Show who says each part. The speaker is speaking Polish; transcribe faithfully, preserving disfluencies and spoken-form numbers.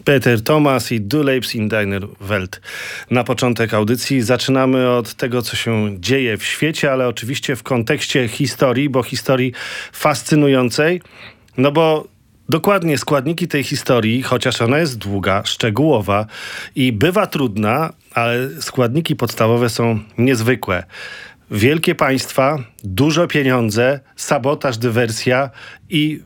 Speaker 1: Peter Thomas i Du lebst in deiner Welt. Na początek audycji zaczynamy od tego, co się dzieje w świecie, ale oczywiście w kontekście historii, bo historii fascynującej, no bo dokładnie składniki tej historii, chociaż ona jest długa, szczegółowa i bywa trudna, ale składniki podstawowe są niezwykłe. Wielkie państwa, dużo pieniądze, sabotaż, dywersja i